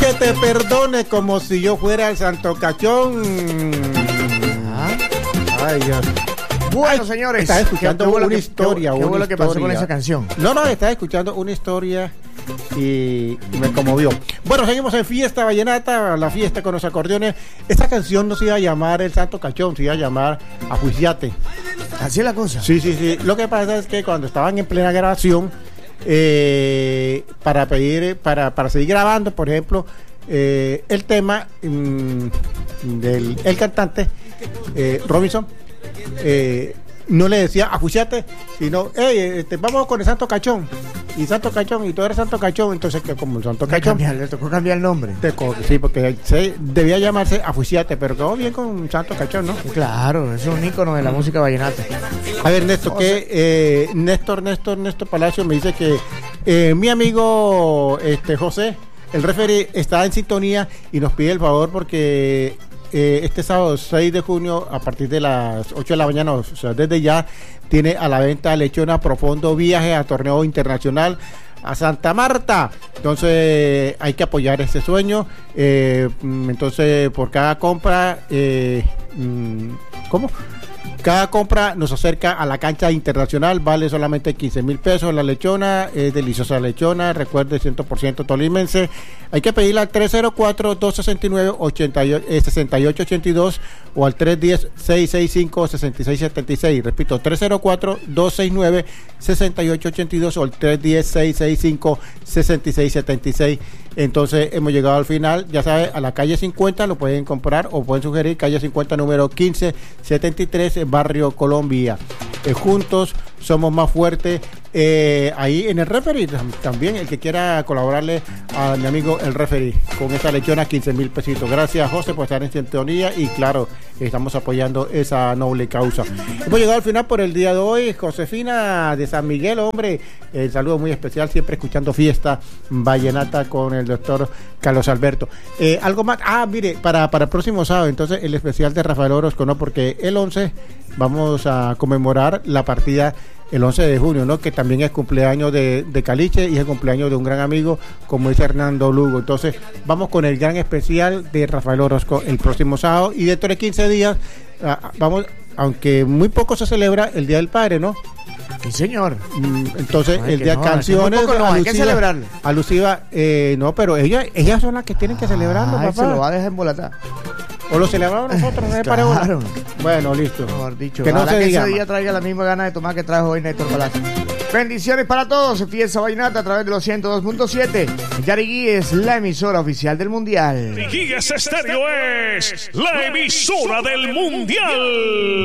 que te perdone como si yo fuera el Santo Cachón. Ay, Dios. Bueno, señores, estaba escuchando una historia. ¿Qué fue lo que pasó con esa canción? No, estaba escuchando una historia y me conmovió. Bueno, seguimos en Fiesta Vallenata, la fiesta con los acordeones. Esta canción no se iba a llamar El Santo Cachón, se iba a llamar Ajuiciate. ¿Así es la cosa? Sí. Lo que pasa es que cuando estaban en plena grabación, para seguir grabando, por ejemplo, el tema del cantante Robinson, no le decía ajuiciate, sino vamos con el Santo Cachón. Y Santo Cachón, y tú eres Santo Cachón, entonces que como el Santo Cachón. Le tocó cambiar el nombre. Sí, porque debía llamarse Ajuiciate, pero quedó bien con Santo Cachón, ¿no? Claro, es un ícono de la música vallenata. A ver, Néstor, Néstor Palacio me dice que mi amigo José, el referee, está en sintonía y nos pide el favor porque este sábado 6 de junio a partir de las 8 de la mañana, o sea, desde ya, tiene a la venta Lechona Profundo viaje a torneo internacional a Santa Marta. Entonces hay que apoyar ese sueño. Entonces por cada compra, cada compra nos acerca a la cancha internacional, vale solamente 15,000 pesos la lechona, es deliciosa lechona, recuerde 100% tolimense. Hay que pedirla al 304-269-6882 o al 310-665-6676. Repito, 304-269-6882 o al 310-665-6676. Entonces hemos llegado al final, ya sabe, a la calle 50 lo pueden comprar o pueden sugerir calle 50 número 1573 Barrio Colombia. Juntos somos más fuertes. Ahí en el referee también, el que quiera colaborarle a mi amigo el referee con esa lechona, 15,000 pesitos. Gracias, José, por estar en sintonía y claro, estamos apoyando esa noble causa. Hemos llegado al final por el día de hoy. Josefina de San Miguel, hombre, el saludo muy especial, siempre escuchando Fiesta Vallenata con el doctor Carlos Alberto. Algo más, mire, para el próximo sábado, entonces el especial de Rafael Orozco, ¿no? Porque el 11 vamos a conmemorar la partida el 11 de junio, ¿no? Que también es cumpleaños de Caliche y es el cumpleaños de un gran amigo como es Hernando Lugo. Entonces vamos con el gran especial de Rafael Orozco el próximo sábado y dentro de 15 días vamos, aunque muy poco se celebra el Día del Padre, ¿no? Sí, señor. Entonces el día de canciones hay que celebrarlo. Alusiva, no, pero ellas son las que tienen que celebrarlo, papá. Se lo va a dejar embolatar. ¿O lo celebramos nosotros? Claro. Bueno, listo. Mejor dicho, que no se diga ese día traiga la misma gana de tomar que trajo hoy Néstor Palacio. Bendiciones para todos. Fiesta Vallenata a través de los 102.7. Yariguí es la emisora oficial del Mundial. Yariguí Estéreo es la emisora del Mundial.